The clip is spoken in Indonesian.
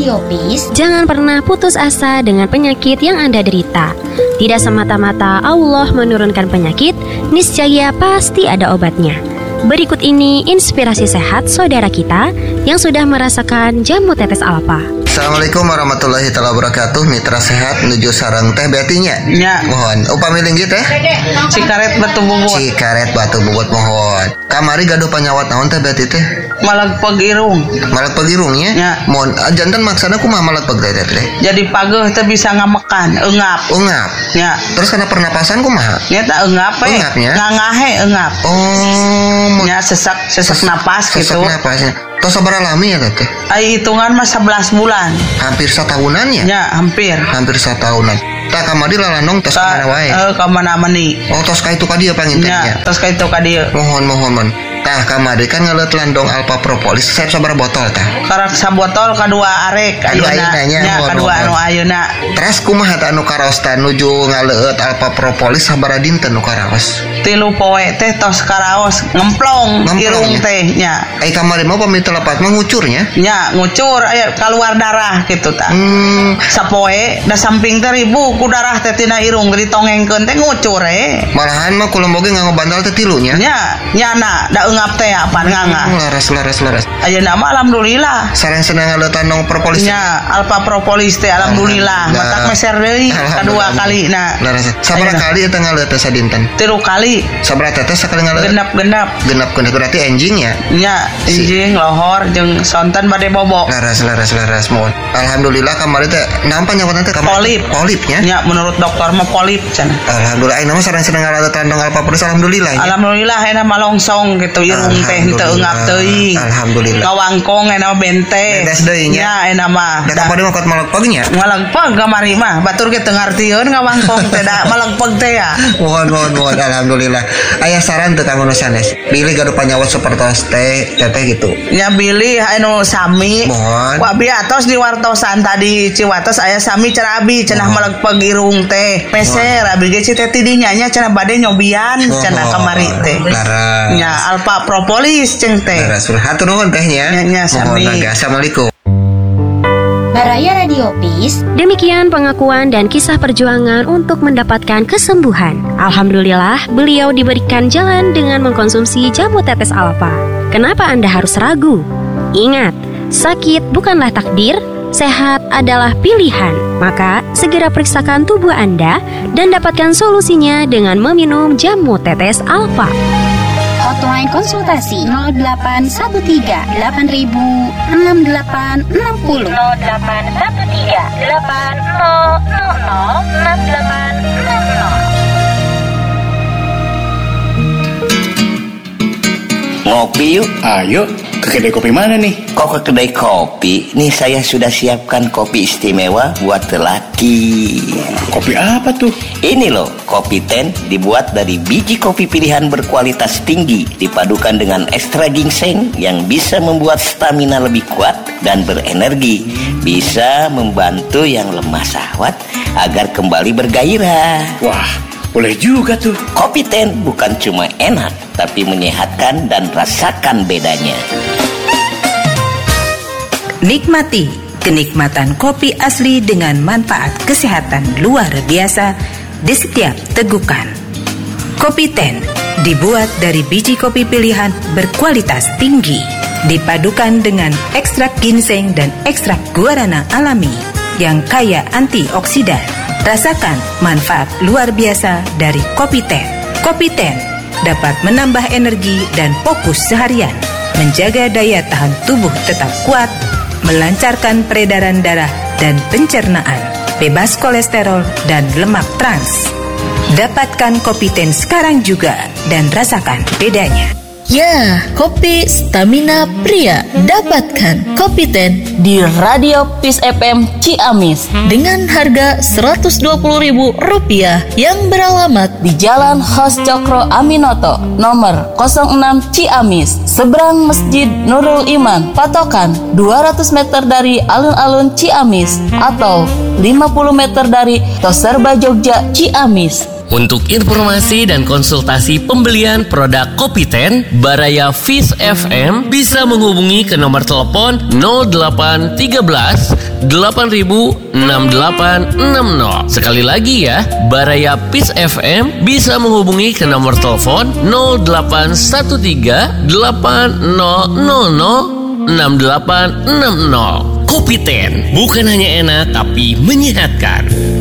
Radio Peace, jangan pernah putus asa dengan penyakit yang Anda derita. Tidak semata-mata Allah menurunkan penyakit, niscaya pasti ada obatnya. Berikut ini inspirasi sehat saudara kita yang sudah merasakan jamu tetes alpa. Assalamualaikum warahmatullahi wabarakatuh. Mitra sehat menuju sarang teh betinya. Ya. Mohon upami linggih teh. Cikaret batu bubut. Cikaret batu bubut mohon. Kamari gaduh panyawat naon teh beti teh? Malegpeg irung. Malegpeg irung ya. Ya. Mohon janten maksana kumaha malegpeg teh teh? Jadi pageuh teh bisa ngamekan, eungap. Ungap. Ya. Terus kana pernapasan kumaha? Nya teh eungap we. Eungapnya? Ngangahe eungap. Oh. Ya sesak napas sesak gitu. napasnya. Tos sabaraha lami ya teh? Ai hitungan mah 11 bulan. Hampir satahunan ya? Ya, hampir Satahunan. Tah kamari lalanong tos ka mana wae? Ka mana-mani. Oh, tos ka itu ka dieu pangintennya. Ya, tos ka itu ka dieu. Mohon. Tah kamari kan ngaleut landong alpha propolis. Saya sabaraha botol tah? Karak sabotol kadua arek ayeuna. Ya, kadua anu ayeuna. Terus kumaha tah anu karaos tah nuju ngaleut alpha propolis sabaraha dinten nu karaos? 3 poe teh tos karaos ngemplong irung teh nya. Ai kamari mah pami telepat mah ngucurnya? Nya, ngucur aya keluar darah gitu tah. Sapoe da samping teh ribu ku darah teh tina irung ditongengkeun teh ngucur Malahan mah kula boge nganggo bantal teh 3 nya. Nya, nyana da eungap teh apaan nganga. Laras. Ayeuna mah alhamdulillah. Sareng senang ngaleut landong propolis. Nya, alpha propolis teh alhamdulillah. Matak meser deui kadua kali na. Laras. Sabaraha kali eta ngaleut teh sadinten? 3 kali. Sabaraha teteh sakali ngaleut? Genep berarti enjing ya? Nya, enjing lohor jeung sonten bade bobo. Laras mohon. Alhamdulillah kamari teh naon panyawatna teh kamari? Polipnya? Ya, menurut dokter mah polip cenah. Alhamdulillah ayeuna mah sareng seneng ngaleut landong alpha propolis alhamdulillah. Alhamdulillah ayeuna mah longsong gitu irung teh teu eungap teuing. Alhamdulillah. Kawangkong ayeuna mah bente. Bedes deui nya. Ya, ayeuna mah. Da kapade mah kot malegpeg nya? Malegpeg kamari mah batur ge teu ngartieun ngawangkong teh da malegpeg teh ya. Mohon alhamdulillah. Aya saran teu kanggo nu sanes? Pilih gaduh panyawat sapertos teh gitu. Nya bilih anu sami. Mohon. Wa biatos di wartosan tadi Ciwates aya sami cenah abi cenah malegpeg irung teh. Peser abi ge teh tidinya nya cenah bade nyobian cenah kamari teh. Nya alpha propolis ceng teh. Hatur nuhun tehnya. Nya sami. Assalamualaikum. Baraya Radio Peace. Demikian pengakuan dan kisah perjuangan untuk mendapatkan kesembuhan. Alhamdulillah, beliau diberikan jalan dengan mengkonsumsi jamu tetes alpha. Kenapa Anda harus ragu? Ingat, sakit bukanlah takdir, sehat adalah pilihan. Maka, segera periksakan tubuh Anda dan dapatkan solusinya dengan meminum jamu tetes alpha. Hotline konsultasi 0813 8000 6860 0813 8000 6860. Ngopi yuk. Ayo, ke kedai kopi mana nih? Kok ke kedai kopi? Nih saya sudah siapkan kopi istimewa buat lelaki. Kopi apa tuh? Ini loh, kopi ten dibuat dari biji kopi pilihan berkualitas tinggi, dipadukan dengan ekstra ginseng yang bisa membuat stamina lebih kuat dan berenergi. Bisa membantu yang lemah syahwat agar kembali bergairah. Wah, boleh juga tuh. Kopi ten bukan cuma enak, tapi menyehatkan dan rasakan bedanya. Nikmati kenikmatan kopi asli dengan manfaat kesehatan luar biasa di setiap tegukan. Kopi ten dibuat dari biji kopi pilihan berkualitas tinggi, dipadukan dengan ekstrak ginseng dan ekstrak guarana alami yang kaya antioksidan. Rasakan manfaat luar biasa dari kopi ten. Kopi ten dapat menambah energi dan fokus seharian, menjaga daya tahan tubuh tetap kuat, melancarkan peredaran darah dan pencernaan, bebas kolesterol dan lemak trans. Dapatkan kopi ten sekarang juga dan rasakan bedanya. Ya, kopi stamina pria. Dapatkan kopi ten di Radio Peace FM Ciamis dengan harga Rp120.000 yang beralamat di Jalan Hos Cokro Aminoto nomor 06 Ciamis, seberang Masjid Nurul Iman, patokan 200 meter dari alun-alun Ciamis atau 50 meter dari Toserba Jogja Ciamis. Untuk informasi dan konsultasi pembelian produk Kopi 10 Baraya Fish FM bisa menghubungi ke nomor telepon 0813 8000 6860. Sekali lagi ya, Baraya Fish FM bisa menghubungi ke nomor telepon 0813 8000 6860. Kopi 10 bukan hanya enak tapi menyehatkan.